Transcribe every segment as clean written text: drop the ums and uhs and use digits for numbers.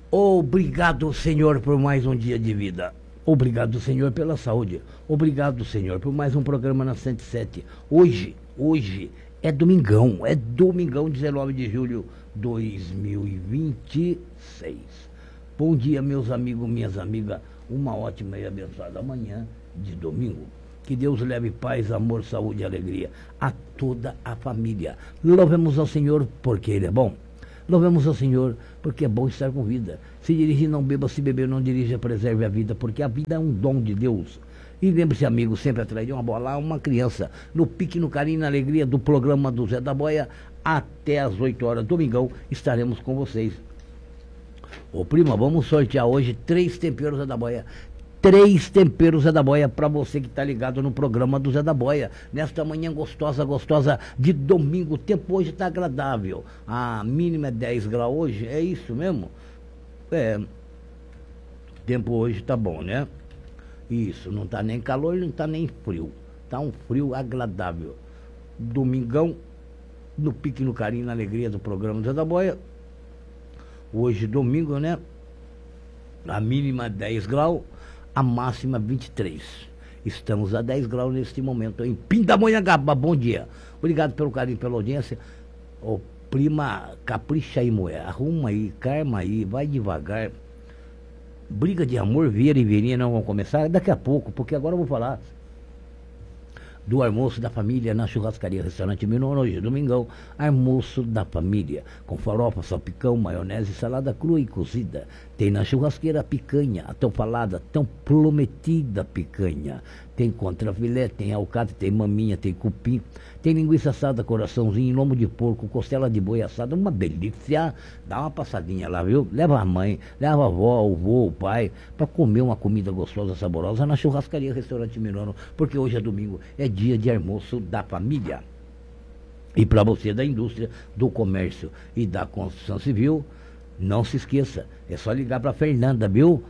Obrigado, Senhor, por mais um dia de vida. Obrigado, Senhor, pela saúde. Obrigado, Senhor, por mais um programa na 107. Hoje é domingão, 19 de julho de 2026. Bom dia, meus amigos, minhas amigas. Uma ótima e abençoada manhã de domingo. Que Deus leve paz, amor, saúde e alegria a toda a família. Louvemos ao Senhor porque Ele é bom. Louvemos ao Senhor porque é bom estar com vida. Se dirigir, não beba, se beber, não dirija, preserve a vida, porque a vida é um dom de Deus. E lembre-se, amigo, sempre atrás de uma bola, uma criança, no pique, no carinho, na alegria do programa do Zé da Boia, até às 8 horas, domingão, estaremos com vocês. Ô prima, vamos sortear hoje 3 temperos Zé da Boia. 3 temperos Zé da Boia para você que está ligado no programa do Zé da Boia. Nesta manhã gostosa de domingo. O tempo hoje está agradável. A mínima é 10 graus hoje, é isso mesmo? O tempo hoje está bom, né? Isso, não está nem calor, não está nem frio. Está um frio agradável. Domingão, no pique, no carinho, na alegria do programa do Zé da Boia. Hoje, domingo, né? A mínima 10 graus. A máxima 23. Estamos a 10 graus neste momento em Pindamonhangaba. Bom dia. Obrigado pelo carinho, pela audiência. Ô, prima, capricha aí, mulher. Arruma aí, calma aí, vai devagar. Briga de amor, Vieira e Verinha não vão começar daqui a pouco, porque agora eu vou falar do almoço da família na churrascaria Restaurante Mineiro, hoje, domingão. Almoço da família, com farofa, salpicão, maionese, salada crua e cozida. Tem na churrasqueira picanha, a tão falada, tão prometida picanha. Tem contrafilé, tem alcatra, tem maminha, tem cupim. Tem linguiça assada, coraçãozinho, lombo de porco, costela de boi assada, uma delícia. Dá uma passadinha lá, viu? Leva a mãe, leva a avó, o vô, o pai, para comer uma comida gostosa, saborosa na churrascaria Restaurante Mineiro, porque hoje é domingo, é dia de almoço da família. E para você da indústria, do comércio e da construção civil, não se esqueça, é só ligar para a Fernanda, viu?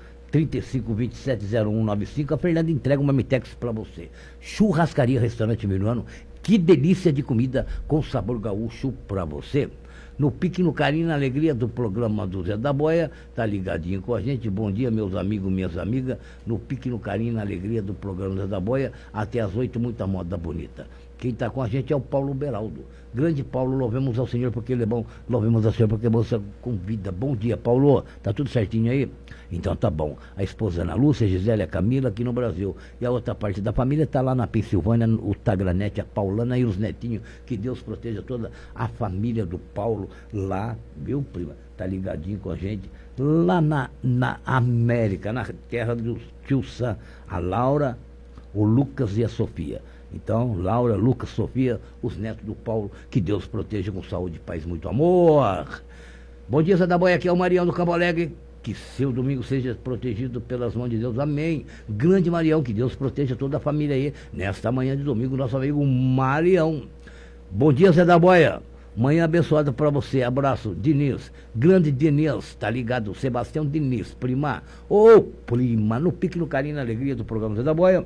35270195, a Fernanda entrega uma Mitex para você. Churrascaria Restaurante Mineiro, que delícia de comida com sabor gaúcho para você. No pique, no carinho, na alegria do programa do Zé da Boia, tá ligadinho com a gente. Bom dia, meus amigos, minhas amigas. No pique, no carinho, na alegria do programa do Zé da Boia, até às 8, muita moda bonita. Quem está com a gente é o Paulo Beraldo. Grande Paulo, louvemos ao Senhor porque Ele é bom. Louvemos ao Senhor porque você convida. Bom dia, Paulo. Tá tudo certinho aí? Então tá bom. A esposa Ana Lúcia, a Gisele, a Camila aqui no Brasil. E a outra parte da família está lá na Pensilvânia, o Tagranete, a Paulana e os netinhos. Que Deus proteja toda a família do Paulo lá, viu, prima? Tá ligadinho com a gente. Lá na América, na terra do tio Sam, a Laura, o Lucas e a Sofia. Então, Laura, Lucas, Sofia, os netos do Paulo, que Deus proteja com saúde, paz, muito amor. Bom dia, Zé da Boia, aqui é o Marião do Campo Alegre. Que seu domingo seja protegido pelas mãos de Deus, amém. Grande Marião, que Deus proteja toda a família aí. Nesta manhã de domingo, nosso amigo Marião. Bom dia, Zé da Boia. Manhã abençoada para você, abraço, Diniz, grande Diniz, tá ligado, Sebastião Diniz, prima. Ô, prima, no pique, no carinho, na alegria do programa Zé da Boia.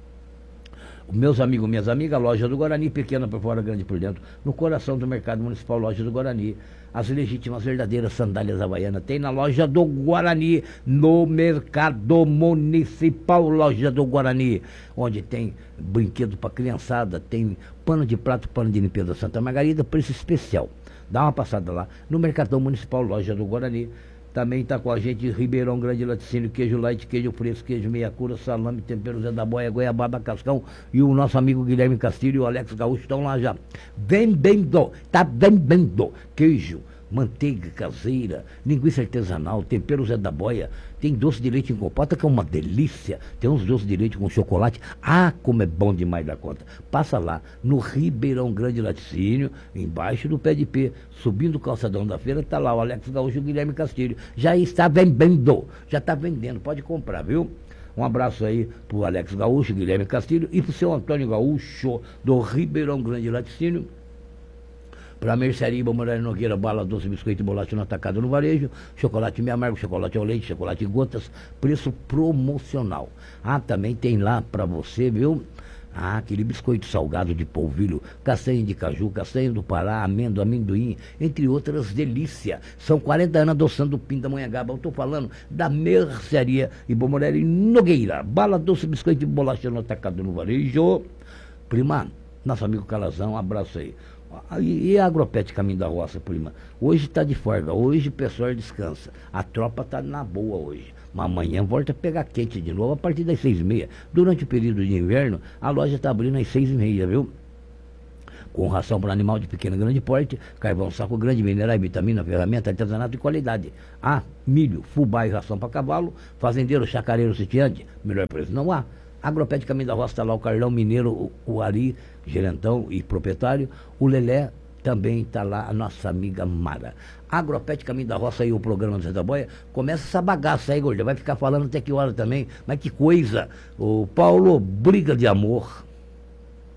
Meus amigos, minhas amigas, loja do Guarani, pequena por fora, grande por dentro, no coração do mercado municipal, loja do Guarani. As legítimas, verdadeiras sandálias havaianas tem na loja do Guarani, no mercado municipal, loja do Guarani, onde tem brinquedo para criançada, tem pano de prato, pano de limpeza Santa Margarida, preço especial. Dá uma passada lá, no mercado municipal, loja do Guarani. Também está com a gente Ribeirão Grande, laticínio, queijo light, queijo fresco, queijo meia cura, salame, tempero Zé da Boia, goiabada, cascão. E o nosso amigo Guilherme Castilho e o Alex Gaúcho estão lá já vendendo, tá vendendo queijo, manteiga caseira, linguiça artesanal, tempero Zé da Boia. Tem doce de leite em compota que é uma delícia. Tem uns doces de leite com chocolate. Ah, como é bom demais da conta. Passa lá no Ribeirão Grande Laticínio, embaixo do pé de pé, subindo o calçadão da feira, tá lá o Alex Gaúcho e o Guilherme Castilho. Já está vendendo, já está vendendo, pode comprar, viu? Um abraço aí pro Alex Gaúcho, Guilherme Castilho e pro seu Antônio Gaúcho do Ribeirão Grande Laticínio. Para mercearia Moraes Nogueira, bala, doce, biscoito e bolacha no atacado no varejo, chocolate meio amargo, chocolate ao leite, chocolate em gotas, preço promocional. Ah, também tem lá para você, viu? Ah, aquele biscoito salgado de polvilho, castanha de caju, castanha do Pará, amêndoa, amendoim, entre outras delícias. São 40 anos adoçando o Pindamonhangaba. Eu estou falando da Mercearia Ibomorelli Nogueira. Bala doce, biscoito de bolacha no atacado no varejo. Prima, nosso amigo Calazão, um abraço aí. E a Agropet Caminho da Roça, prima? Hoje está de folga, hoje o pessoal descansa. A tropa está na boa hoje. Mas amanhã volta a pegar quente de novo a partir das 6h30. Durante o período de inverno, a loja está abrindo às 6h30, viu? Com ração para animal de pequeno e grande porte, carvão, saco grande, minerais, vitamina, ferramenta, artesanato de qualidade. Ah, milho, fubá e ração para cavalo, fazendeiro, chacareiro, sitiante, melhor preço não há. Agropet Caminho da Roça está lá o Carlão Mineiro, o Ari, gerentão e proprietário, o Lelé, também está lá a nossa amiga Mara. Agropet Caminho da Roça e o programa do Zé da Boia, começa essa bagaça aí, gorda, vai ficar falando até que hora também, mas que coisa. O Paulo, briga de amor.